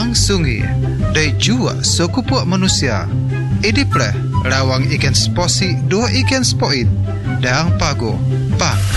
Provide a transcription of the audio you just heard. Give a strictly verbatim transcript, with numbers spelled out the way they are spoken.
Dang sungi, dai jua sokupuk manusia. Idi pleh rawang ikan sposi dua ikan spoit. Dang pago, pa